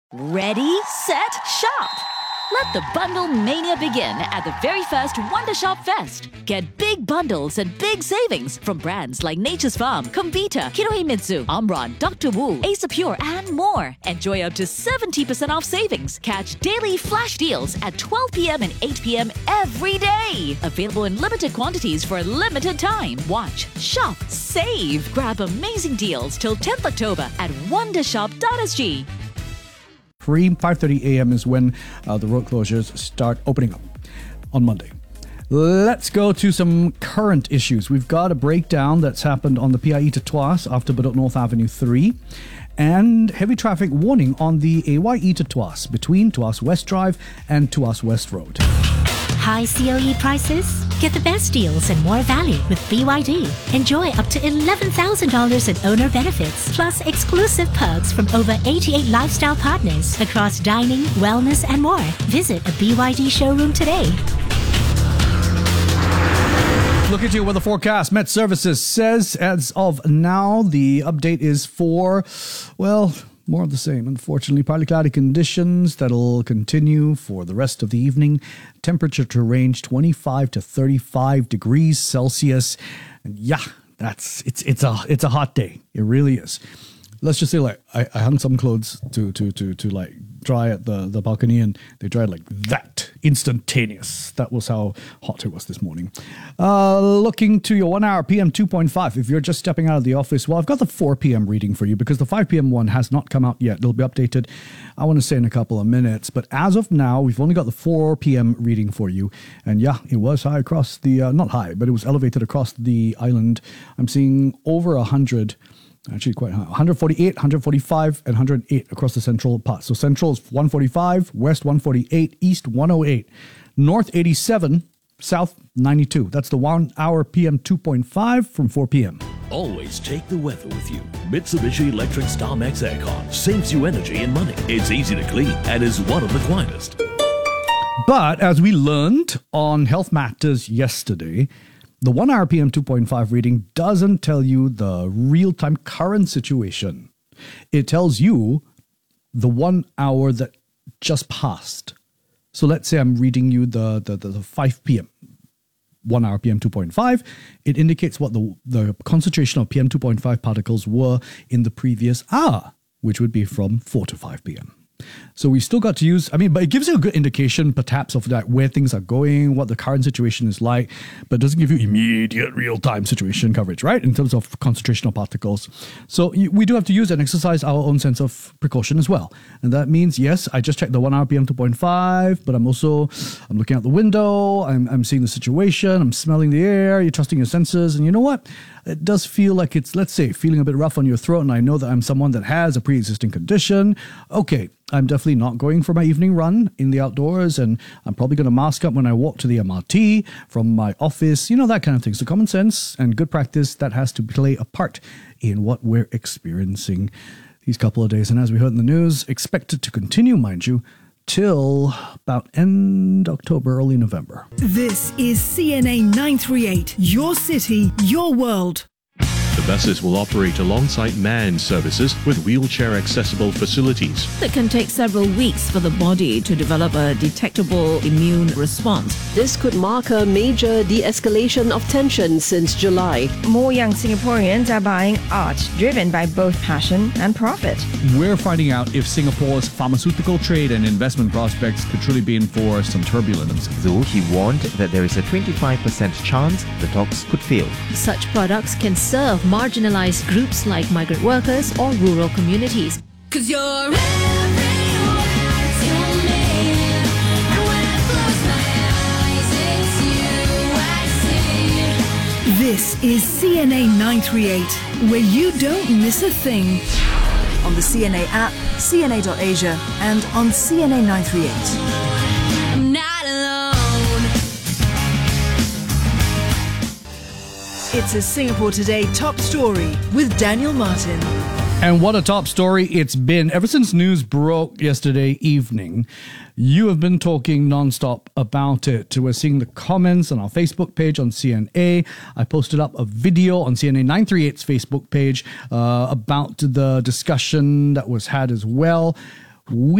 Ready, set, shop! Let the bundle mania begin at the very first Wonder Shop Fest. Get big bundles and big savings from brands like Nature's Farm, Comvita, Kinohimitsu, Omron, Dr. Wu, Ace Pure, and more. Enjoy up to 70% off savings. Catch daily flash deals at 12 p.m. and 8 p.m. every day. Available in limited quantities for a limited time. Watch, shop, save. Grab amazing deals till 10th October at wondershop.sg. 5:30 a.m. is when the road closures start opening up on Monday. Let's go to some current issues. We've got a breakdown that's happened on the PIE to Tuas after Bedok North Avenue 3 and heavy traffic warning on the AYE to Tuas between Tuas West Drive and Tuas West Road. High COE prices? Get the best deals and more value with BYD. Enjoy up to $11,000 in owner benefits, plus exclusive perks from over 88 lifestyle partners across dining, wellness, and more. Visit a BYD showroom today. Look at your weather forecast. Met Services says as of now, the update is for, well, more of the same. Unfortunately, partly cloudy conditions that'll continue for the rest of the evening. Temperature to range 25 to 35 degrees Celsius. And yeah, it's a hot day. It really is. Let's just say, like, I hung some clothes to like dry at the balcony, and they dried like that, instantaneous. That was how hot it was this morning. Looking to your 1 hour PM 2.5. If you're just stepping out of the office, well, I've got the 4 p.m. reading for you because the 5 p.m. one has not come out yet. It'll be updated, I want to say, in a couple of minutes. But as of now, we've only got the 4 p.m. reading for you. And yeah, it was high across the, not high, but it was elevated across the island. I'm seeing over 100. Actually quite high. 148, 145, and 108 across the central part. So central is 145, west 148, east 108, north 87, south 92. That's the 1 hour PM 2.5 from 4 p.m. Always take the weather with you. Mitsubishi Electric StarMax Aircon saves you energy and money. It's easy to clean and is one of the quietest. But as we learned on Health Matters yesterday, the 1 hour PM 2.5 reading doesn't tell you the real-time current situation. It tells you the 1 hour that just passed. So let's say I'm reading you the 5 p.m. 1 hour PM 2.5. It indicates what the concentration of PM 2.5 particles were in the previous hour, which would be from 4 to 5 p.m. So we still got to use, but it gives you a good indication perhaps of that, where things are going, what the current situation is like, but it doesn't give you immediate real-time situation coverage, right? In terms of concentration of particles. So we do have to use and exercise our own sense of precaution as well. And that means, yes, I just checked the 1 hour PM 2.5, but I'm looking out the window, I'm seeing the situation, I'm smelling the air, you're trusting your senses, and you know what? It does feel like it's, let's say, feeling a bit rough on your throat, and I know that I'm someone that has a pre-existing condition. Okay, I'm definitely not going for my evening run in the outdoors, and I'm probably going to mask up when I walk to the MRT from my office, that kind of thing. So common sense and good practice, that has to play a part in what we're experiencing these couple of days. And as we heard in the news, expected to continue, mind you, till about end October, early November. This is CNA 938, your city, your world. The buses will operate alongside manned services with wheelchair-accessible facilities. It can take several weeks for the body to develop a detectable immune response. This could mark a major de-escalation of tension since July. More young Singaporeans are buying art, driven by both passion and profit. We're finding out if Singapore's pharmaceutical trade and investment prospects could truly be in for some turbulence. Though he warned that there is a 25% chance the talks could fail. Such products can serve marginalized groups like migrant workers or rural communities. 'Cause you're everywhere to me, and when I close my eyes, it's you I see. This is CNA 938, where you don't miss a thing. On the CNA app, CNA.Asia, and on CNA 938. I'm not alone. It's a Singapore Today top story with Daniel Martin. And what a top story it's been. Ever since news broke yesterday evening, you have been talking nonstop about it. We're seeing the comments on our Facebook page on CNA. I posted up a video on CNA 938's Facebook page about the discussion that was had as well.